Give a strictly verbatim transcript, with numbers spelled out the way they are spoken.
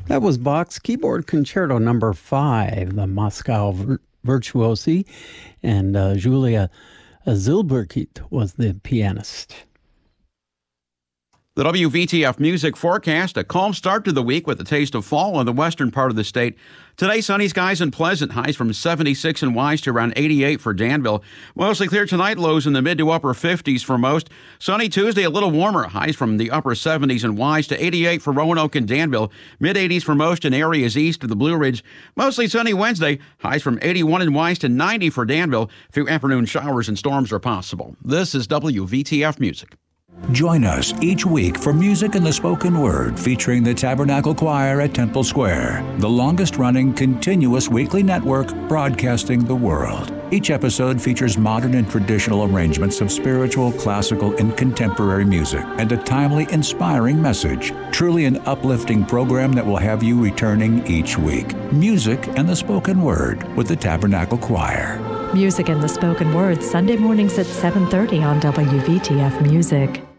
That was Bach's Keyboard Concerto number five, the Moscow Vir- Virtuosi, and uh, Julia Zilberkit was the pianist. The W V T F Music Forecast, a calm start to the week with a taste of fall in the western part of the state. Today, sunny skies and pleasant, highs from seventy-six in Wise to around eighty-eight for Danville. Mostly clear tonight, lows in the mid to upper fifties for most. Sunny Tuesday, a little warmer, highs from the upper seventies in Wise to eighty-eight for Roanoke and Danville. mid eighties for most in areas east of the Blue Ridge. Mostly sunny Wednesday, highs from eighty-one in Wise to ninety for Danville. A few afternoon showers and storms are possible. This is W V T F Music. Join us each week for Music in the Spoken Word featuring the Tabernacle Choir at Temple Square, the longest-running continuous weekly network broadcasting the world. Each episode features modern and traditional arrangements of spiritual, classical, and contemporary music and a timely, inspiring message. Truly an uplifting program that will have you returning each week. Music and the Spoken Word with the Tabernacle Choir. Music and the Spoken Word, Sunday mornings at seven thirty on W V T F Music.